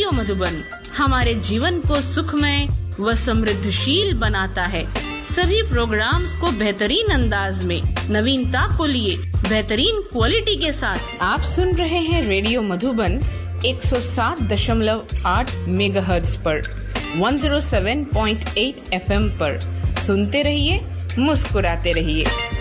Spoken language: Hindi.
रेडियो मधुबन हमारे जीवन को सुखमय व समृद्धशील बनाता है। सभी प्रोग्राम्स को बेहतरीन अंदाज में नवीनता को लिए बेहतरीन क्वालिटी के साथ आप सुन रहे हैं रेडियो मधुबन 107.8 मेगाहर्ट्ज पर 107.8 FM पर। सुनते रहिए, मुस्कुराते रहिए।